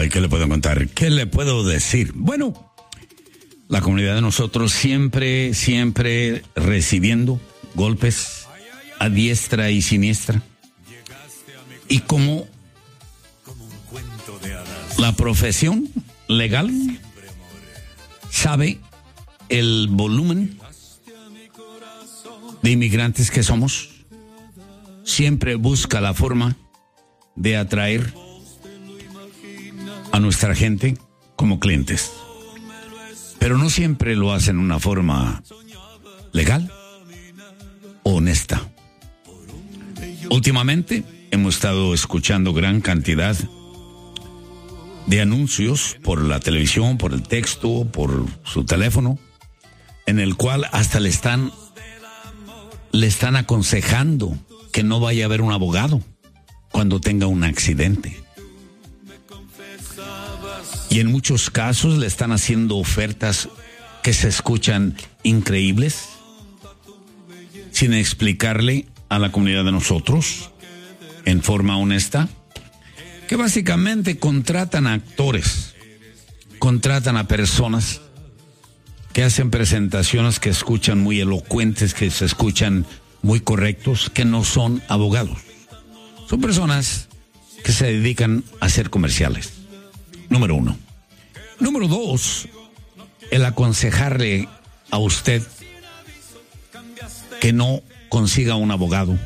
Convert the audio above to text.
Ay, ¿qué le puedo contar? ¿Qué le puedo decir? Bueno, la comunidad de nosotros siempre recibiendo golpes a diestra y siniestra. Y como la profesión legal sabe el volumen de inmigrantes que somos, siempre busca la forma de atraer a nuestra gente como clientes. Pero no siempre lo hacen de una forma legal o honesta. Últimamente hemos estado escuchando gran cantidad de anuncios por la televisión, por el texto, por su teléfono, en el cual hasta le están aconsejando que no vaya a ver un abogado cuando tenga un accidente. Y en muchos casos le están haciendo ofertas que se escuchan increíbles, sin explicarle a la comunidad de nosotros, en forma honesta, que básicamente contratan a actores, contratan a personas que hacen presentaciones que escuchan muy elocuentes, que se escuchan muy correctos, que no son abogados. Son personas que se dedican a hacer comerciales. Número 1. Número 2, el aconsejarle a usted que no consiga un abogado